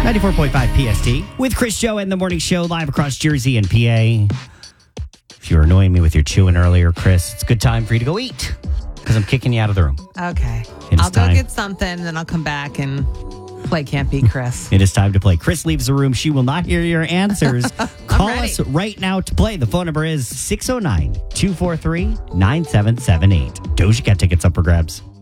94.5 PST with Chris Joe and the Morning Show live across Jersey and PA. If you were annoying me with your chewing earlier, Chris, it's a good time for you to go eat because I'm kicking you out of the room. Okay. It is I'll go time. get something, then I'll come back and play Can't Beat Chris. It is time to play. Chris leaves the room. She will not hear your answers. Call ready. us right now to play. The phone number is 609-243-9778. Doja Cat tickets up for grabs.